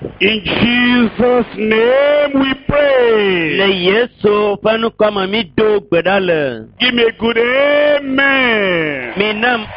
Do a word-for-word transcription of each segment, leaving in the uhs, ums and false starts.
In Jesus' name we pray. Le Yesu fanu kama mi do gbedale. Give me a good amen. Mi nam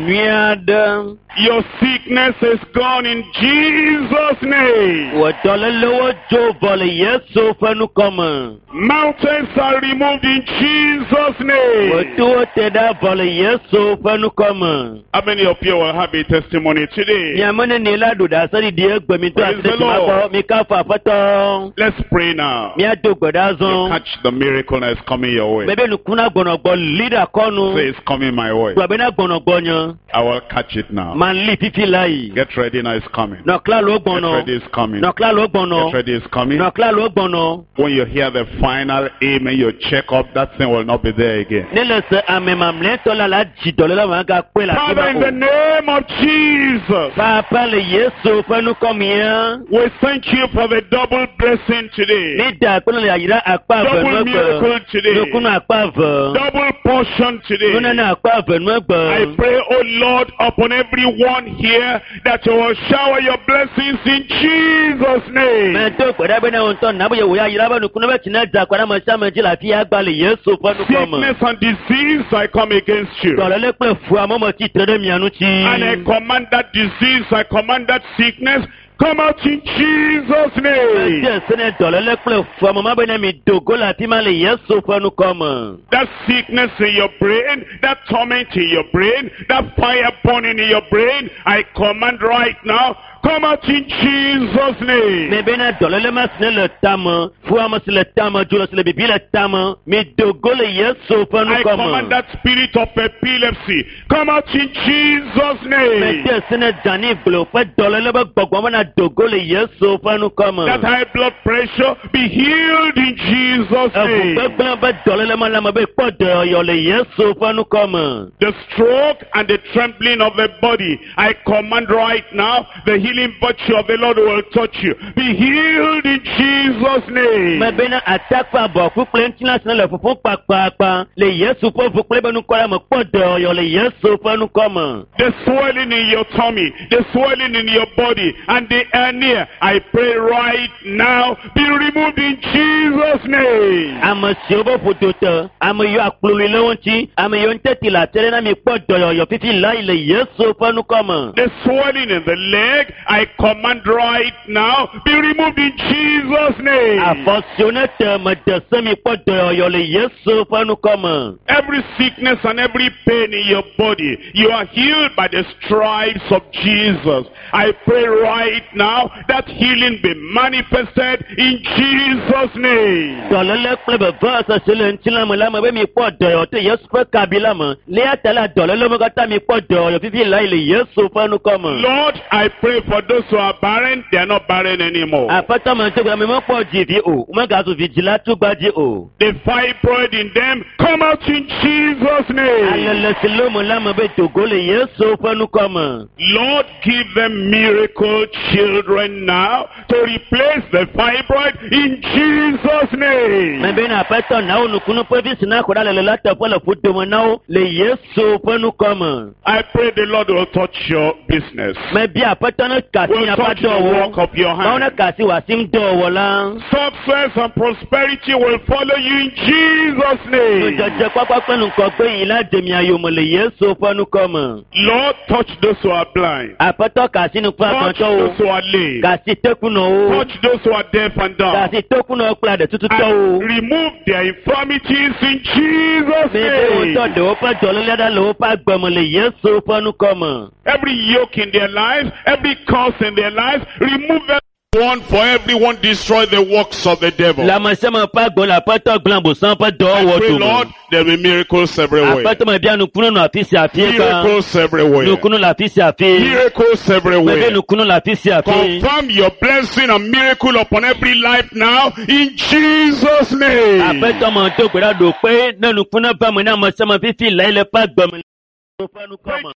amenyada. Your sickness is gone in Jesus' name. Wa dole lowo jo vole Yesu fanu kama. Mountains are removed in Jesus' name. Wa tuwo teda vole Yesu fanu kama. How many of you will have a testimony today? Nyamone nila do da sari die gbe mi to Praise the ati ma mi ka fa fato. Let's pray now. Mi ado gbedazon. Catch the miracle that is coming your way. Bebe nukuna gbonogbo leader konu. Say it's coming my way. Gbe na gbonogbo yan. I will catch it now. Man li fifi lai. Get ready now, it's coming. No kla lo Get gbono. ready, it's coming. No kla lo gbono. Get ready, it's coming. No kla lo gbono. When you hear the final amen, you check up, that thing will not be there again. Nele se amemamle tola la jidole la manga kwe la Father, in the name of Jesus, Papa le Yesu fenu komia. we thank you for the double blessing today. Ni da kono le ayira akpa Double venu miracle gbe. today. No kono akpa ve. Double portion today. Kono na akpa venu I gbe. pray, oh Lord, upon everyone here that you will shower your blessings in Jesus' name. Me to kwada be na onto na bo ye wo ya ayira ba no kono be tina da kwada ma sha me ji la fi agba le Yesu fenu koma. Sickness and disease, I come against you. Tole le pe fu amomo ti tere mi anu ti. And I command that disease, I command that sickness, come out in Jesus' name. Yes, ne tole le pe fu amomo be na mi dogo la ti ma le Yesu fenu koma. That sickness in your brain, that torment in your brain, that fire burning in your brain, I command right now, come out in Jesus' name. Me be na dole le ma sne le tama, fu amo se le tama, julo se le bibi le tama, mi dogo le Yesu fenu I koma. command that spirit of epilepsy, come out in Jesus' Me name. te sne jani blo, pe dole le be gbogbo na dogo le Yesu fenu koma. That high blood pressure be healed in Jesus' Efu name. pe be dole le ma la ma be po de yo le Yesu fenu koma. The stroke and the trembling of the body, I command right now, the healing virtue of the Lord will touch you. Be healed in Jesus' name. Me be na attack pa bo fu plenty na sne le fufu pa pa pa le Yesu fo fu ple be nu kola mo po de yo le Yesu fenu koma. The swelling in your tummy, the swelling in your body, and the hernia, I pray right now, be removed in Jesus' name. Ama si obo fututa, ama yo akluli le wonti, ama yo nteti la tere na mi po de yo fifi la le Yesu fenu koma. The swelling in the leg, I command right now, be removed in Jesus' name. Afosione te me de se mi po de yo le Yesu fenu koma. Every sickness and every pain in your body, you are healed by the stripes of Jesus. I pray right now that healing be manifested in Jesus' name. Dole le kple be va sa se le ntila mo la me be mi po de yo te Yesu pe kabila mo. Le atala dole le mo kata mi po de yo fifi la le Yesu fenu koma. Lord, I pray for those who are barren, they are not barren anymore. Afata mo te gba mi mo po ji vi o, mo ga so vigila tu gba ji o. The fibroid in them, come out in Jesus' name. Alele se lo mo la mo be dogo le Yesu fenu koma. Lord, give them miracle children now to replace the fibroid in Jesus' name. Me be na pato na o nukunu pe vi sina ko le la te po le fu de mo na o le Yesu fenu koma. I pray the Lord will touch your business. Me bi apato na kasi Will na touch pato the wo. work of your Na na hand. kasi wa sim do wo la. Success and prosperity will follow you in Jesus' So name. jeje papa pe nu ko pe yin la de mi ayo mo le Yesu fenu koma. Lord, touch those who are blind. Apato kasi nu pa Touch kan to those o. who are lame. Kasi tekun o. Touch those who are deaf and dumb. Kasi tekun o kla de tutu to And o. remove their infirmities in Jesus' Me be o to name. de o pa dole le da lo pa gbe mo le Yesu fenu koma. Every yoke in their lives, every curse in their lives, remove them. One for everyone, destroy the works of the devil. La ma se ma pa gbo la pato glan bo san pa do I wo pray, to mo. Lord, there will be miracles everywhere. Apato ma bia nu kunu no afisi afie ka. Miracles everywhere. Nu kunu la afisi afie. Miracles Me be everywhere. nu kunu la afisi afie. Confirm your blessing and miracle upon every life now in Jesus' name. Apato ma to gbera do pe na nu kunu ba mo na ma se ma fifi la ile pa gbo mo. Fenu koma.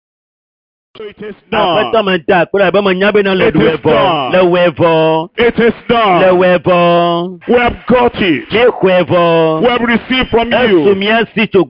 So it is Apato done. ma da kura ba mo nyabe na le It do is evo. done. Le wevo. It is Le done. wevo. We have got it. Le wevo. We have received from Esu you. mi asi to